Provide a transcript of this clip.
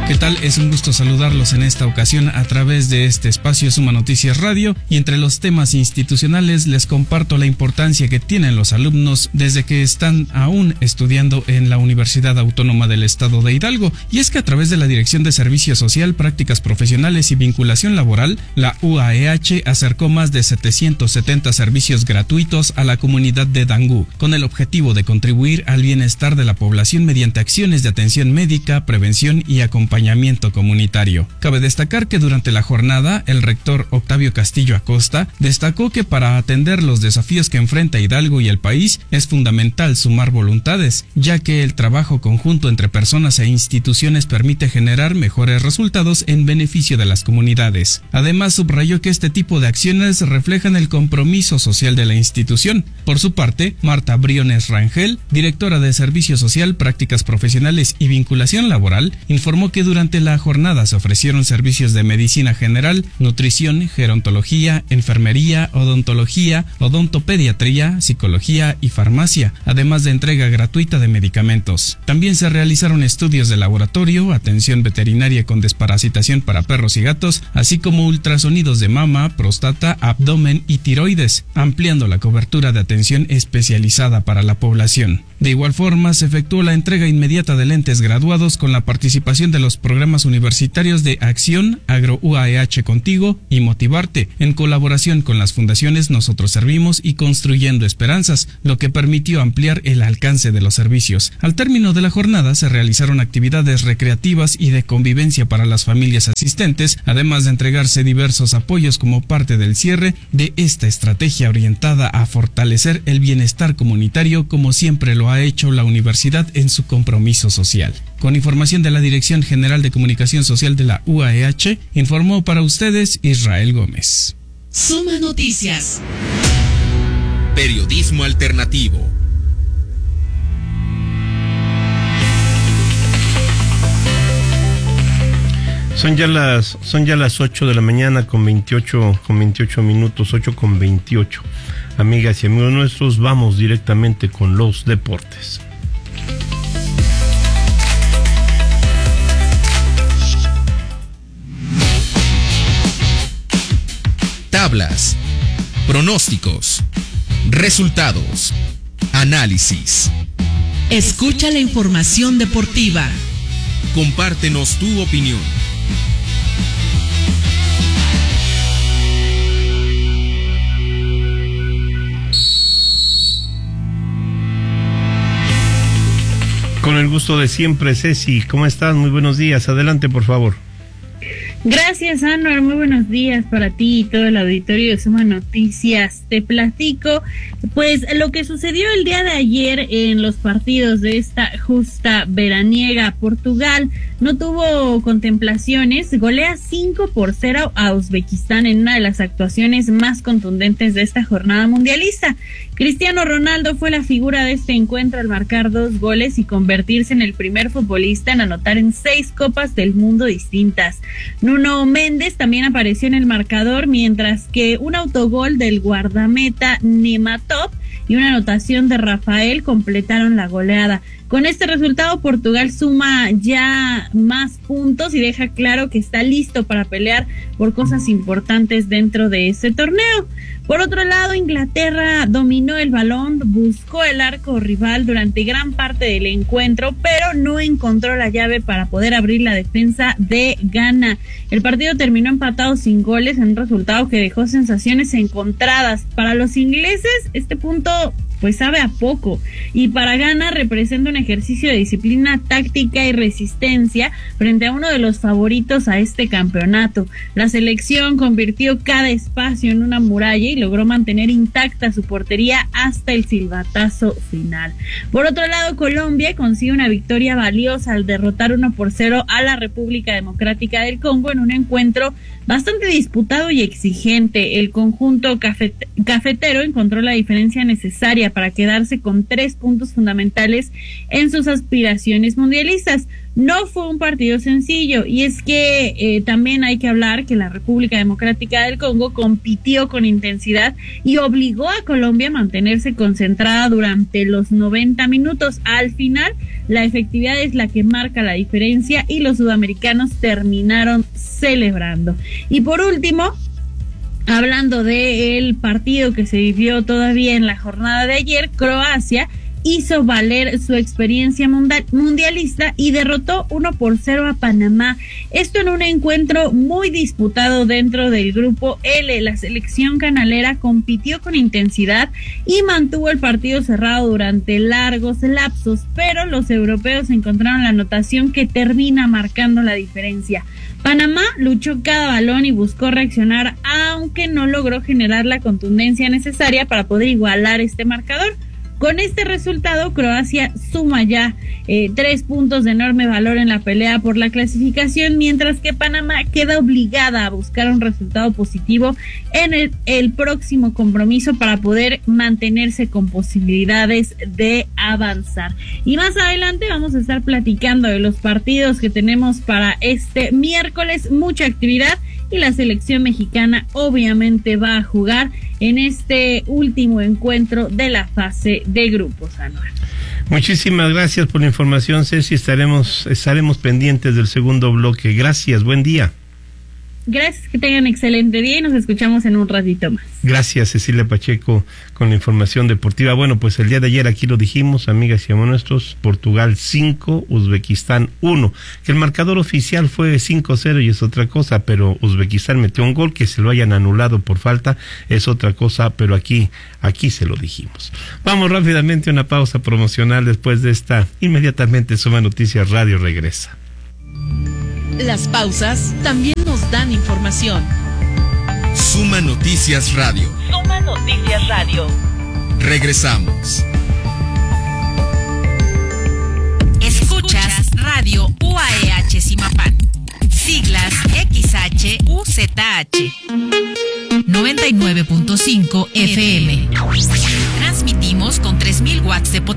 ¿Qué tal? Es un gusto saludarlos en esta ocasión a través de este espacio Suma Noticias Radio, y entre los temas institucionales les comparto la importancia que tienen los alumnos desde que están aún estudiando en la Universidad Autónoma del Estado de Hidalgo, y es que a través de la Dirección de Servicio Social, Prácticas Profesionales y Vinculación Laboral, la UAEH acercó más de 770 servicios gratuitos a la comunidad de Dangú, con el objetivo de contribuir al bienestar de la población mediante acciones de atención médica, prevención y acompañamiento comunitario. Cabe destacar que durante la jornada, el rector Octavio Castillo Acosta destacó que para atender los desafíos que enfrenta Hidalgo y el país es fundamental sumar voluntades, ya que el trabajo conjunto entre personas e instituciones permite generar mejores resultados en beneficio de las comunidades. Además, subrayó que este tipo de acciones reflejan el compromiso social de la institución. Por su parte, Marta Briones Rangel, directora de Servicio Social, Prácticas Profesionales y Vinculación Laboral, informó que durante la jornada se ofrecieron servicios de medicina general, nutrición, gerontología, enfermería, odontología, odontopediatría, psicología y farmacia, además de entrega gratuita de medicamentos. También se realizaron estudios de laboratorio, atención veterinaria con desparasitación para perros y gatos, así como ultrasonidos de mama, próstata, abdomen y tiroides, ampliando la cobertura de atención especializada para la población. De igual forma, se efectuó la entrega inmediata de lentes graduados con la participación de los programas universitarios de Acción, Agro UAEH Contigo y Motivarte, en colaboración con las fundaciones Nosotros Servimos y Construyendo Esperanzas, lo que permitió ampliar el alcance de los servicios. Al término de la jornada se realizaron actividades recreativas y de convivencia para las familias asistentes, además de entregarse diversos apoyos como parte del cierre de esta estrategia orientada a fortalecer el bienestar comunitario, como siempre lo ha hecho la universidad en su compromiso social. Con información de la Dirección General de Comunicación Social de la UAEH, informó para ustedes Israel Gómez. Suma Noticias. Periodismo alternativo. Son ya las 8 de la mañana con 28 minutos, 8:28. Amigas y amigos nuestros, vamos directamente con los deportes. Tablas, pronósticos, resultados, análisis. Escucha la información deportiva. Compártenos tu opinión. Con el gusto de siempre, Ceci, ¿cómo estás? Muy buenos días, adelante por favor. Gracias, Anuar, muy buenos días para ti y todo el auditorio de Suma Noticias. Te platico, pues, lo que sucedió el día de ayer en los partidos de esta justa veraniega. Portugal no tuvo contemplaciones, golea 5-0 a Uzbekistán en una de las actuaciones más contundentes de esta jornada mundialista. Cristiano Ronaldo fue la figura de este encuentro al marcar 2 goles y convertirse en el primer futbolista en anotar en 6 Copas del Mundo distintas. Nuno Méndez también apareció en el marcador, mientras que un autogol del guardameta Nematov y una anotación de Rafael completaron la goleada. Con este resultado, Portugal suma ya más puntos y deja claro que está listo para pelear por cosas importantes dentro de ese torneo. Por otro lado, Inglaterra dominó el balón, buscó el arco rival durante gran parte del encuentro, pero no encontró la llave para poder abrir la defensa de Ghana. El partido terminó empatado sin goles en un resultado que dejó sensaciones encontradas. Para los ingleses, este punto pues sabe a poco, y para Ghana representa un ejercicio de disciplina táctica y resistencia frente a uno de los favoritos a este campeonato. La selección convirtió cada espacio en una muralla y logró mantener intacta su portería hasta el silbatazo final. Por otro lado, Colombia consigue una victoria valiosa al derrotar 1-0 a la República Democrática del Congo en un encuentro bastante disputado y exigente. El conjunto cafetero encontró la diferencia necesaria necesaria para quedarse con 3 puntos fundamentales en sus aspiraciones mundialistas. No fue un partido sencillo, y es que también hay que hablar que la República Democrática del Congo compitió con intensidad y obligó a Colombia a mantenerse concentrada durante los 90 minutos. Al final, la efectividad es la que marca la diferencia y los sudamericanos terminaron celebrando. Y por último, hablando del partido que se vivió todavía en la jornada de ayer, Croacia hizo valer su experiencia mundialista y derrotó 1-0 a Panamá. Esto en un encuentro muy disputado dentro del grupo L. La selección canalera compitió con intensidad y mantuvo el partido cerrado durante largos lapsos, pero los europeos encontraron la anotación que termina marcando la diferencia. Panamá luchó cada balón y buscó reaccionar, aunque no logró generar la contundencia necesaria para poder igualar este marcador. Con este resultado, Croacia suma ya 3 puntos de enorme valor en la pelea por la clasificación, mientras que Panamá queda obligada a buscar un resultado positivo en el próximo compromiso para poder mantenerse con posibilidades de avanzar. Y más adelante vamos a estar platicando de los partidos que tenemos para este miércoles, mucha actividad, y la selección mexicana obviamente va a jugar en este último encuentro de la fase de grupos, Anual. Muchísimas gracias por la información, Ceci. Estaremos pendientes del segundo bloque. Gracias, buen día. Gracias, que tengan excelente día y nos escuchamos en un ratito más. Gracias, Cecilia Pacheco, con la información deportiva. Bueno, pues el día de ayer aquí lo dijimos, amigas y amigos nuestros, Portugal 5, Uzbekistán 1. Que el marcador oficial fue 5-0 y es otra cosa, pero Uzbekistán metió un gol, que se lo hayan anulado por falta es otra cosa, pero aquí se lo dijimos. Vamos rápidamente a una pausa promocional. Después de esta, inmediatamente Suma Noticias Radio regresa. Las pausas también nos dan información. Suma Noticias Radio. Suma Noticias Radio. Regresamos. Escuchas Radio UAEH Zimapán. Siglas XHUZH. 99.5 FM. Transmitimos con 3000 watts de potencia.